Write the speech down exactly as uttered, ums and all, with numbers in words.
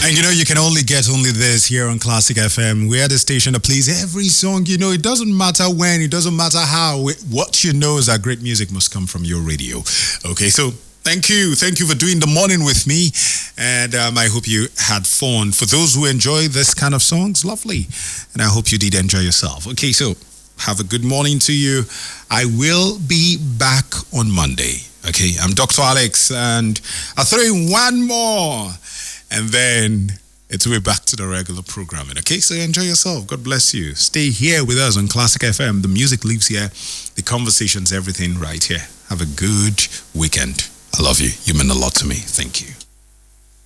And you know, you can only get only this here on Classic F M. We are the station that plays every song. You know, it doesn't matter when, it doesn't matter how. What you know is that great music must come from your radio. Okay, so thank you. Thank you for doing the morning with me. And um, I hope you had fun. For those who enjoy this kind of songs, lovely. And I hope you did enjoy yourself. Okay, so have a good morning to you. I will be back on Monday. Okay, I'm Doctor Alex, and I'll throw in one more. And then it's way back to the regular programming. Okay, so enjoy yourself. God bless you. Stay here with us on Classic F M. The music lives here. The conversations, everything right here. Have a good weekend. I love you. You mean a lot to me. Thank you.